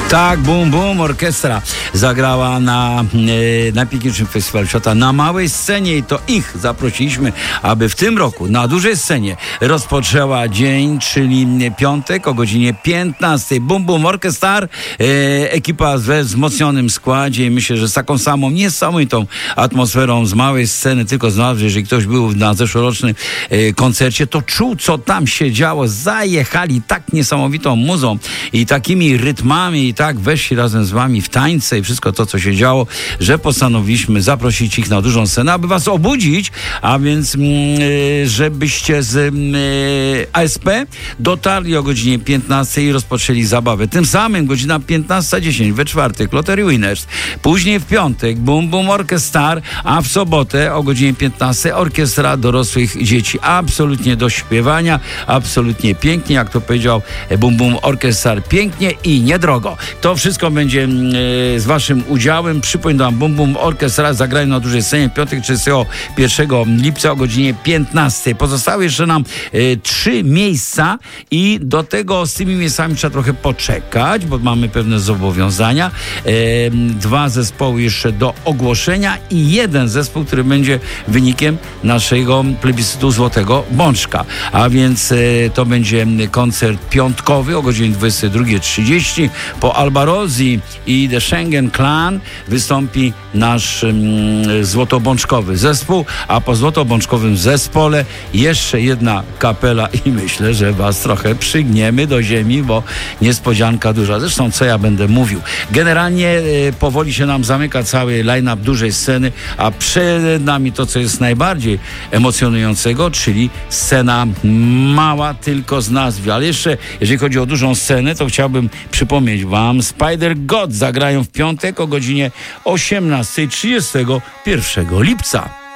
Tak, Bum Bum Orkiestra zagrała na najpiękniejszym festiwalu świata na małej scenie i to ich zaprosiliśmy, aby w tym roku na dużej scenie rozpoczęła dzień, czyli piątek o godzinie 15. Bum Bum Orkiestra, ekipa we wzmocnionym składzie i myślę, że z taką samą niesamowitą atmosferą z małej sceny, tylko znalazł, jeżeli ktoś był na zeszłorocznym koncercie, to czuł, co tam się działo. Zajechali tak niesamowitą muzą i takimi rytmami i tak weszli razem z wami w tańce i wszystko to, co się działo, że postanowiliśmy zaprosić ich na dużą scenę, aby was obudzić, a więc żebyście z ASP dotarli o godzinie 15 i rozpoczęli zabawę. Tym samym godzina 15:10 we czwartek Lottery Winners, później w piątek Bum Bum Orkiestra, a w sobotę o godzinie 15 orkiestra dorosłych dzieci. Absolutnie do śpiewania, absolutnie pięknie, jak to powiedział Bum Bum Orkiestra, pięknie i niedrogo. To wszystko będzie z waszym udziałem. Przypominam, Bum Bum Orkiestra zagrają na dużej scenie piątek 31 lipca o godzinie 15. Pozostały jeszcze nam 3 miejsca i do tego z tymi miejscami trzeba trochę poczekać, bo mamy pewne zobowiązania. 2 zespoły jeszcze do ogłoszenia i 1 zespół, który będzie wynikiem naszego plebiscytu Złotego Bączka. A więc to będzie koncert piątkowy o godzinie 22:30. Po Albarozi i The Schengen Clan wystąpi nasz złotobączkowy zespół, a po złotobączkowym zespole jeszcze jedna kapela i myślę, że was trochę przygniemy do ziemi, bo niespodzianka duża. Zresztą co ja będę mówił. Generalnie powoli się nam zamyka cały line-up dużej sceny, a przed nami to, co jest najbardziej emocjonującego, czyli scena mała tylko z nazwy. Ale jeszcze, jeżeli chodzi o dużą scenę, to chciałbym przypomnieć wam, Spider God zagrają w piątek o godzinie 18:31 lipca.